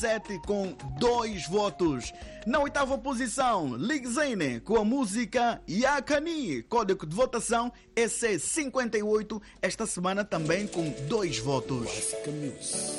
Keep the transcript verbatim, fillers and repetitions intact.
sete com dois votos. Na oitava posição, Lig Zane com a música Yakani. Código de votação E C cinquenta e oito, esta semana também com dois votos.